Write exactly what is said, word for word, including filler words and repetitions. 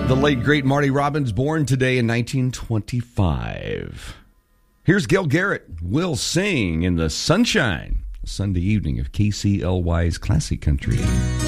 The late, great Marty Robbins, born today in nineteen twenty-five. Here's Gil Garrett, Will Sing in the Sunshine, Sunday evening of K C L Y's Classic Country.